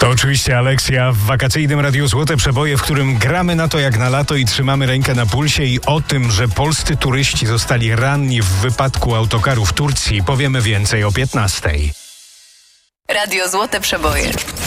To oczywiście Aleksja w wakacyjnym Radiu Złote Przeboje, w którym gramy na to jak na lato i trzymamy rękę na pulsie, i o tym, że polscy turyści zostali ranni w wypadku autokaru w Turcji, powiemy więcej o 15:00. Radio Złote Przeboje.